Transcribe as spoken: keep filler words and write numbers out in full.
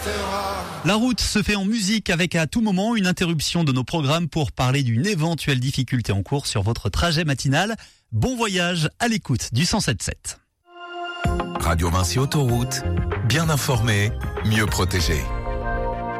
restera. La route se fait en musique avec à tout moment une interruption de nos programmes pour parler d'une éventuelle difficulté en cours sur votre trajet matinal. Bon voyage à l'écoute du cent sept sept. Radio Vinci Autoroute, bien informé, mieux protégé.